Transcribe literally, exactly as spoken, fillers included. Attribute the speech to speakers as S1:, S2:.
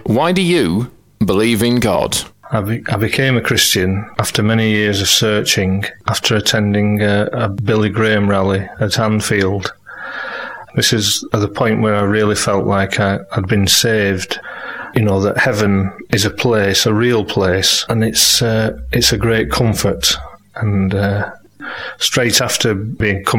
S1: Why do you believe in God?
S2: I, be- I became a Christian after many years of searching, after attending a, a Billy Graham rally at Anfield. This is at the point where I really felt like I, I'd been saved. You know, that heaven is a place, a real place, and it's uh, it's a great comfort. And uh, straight after being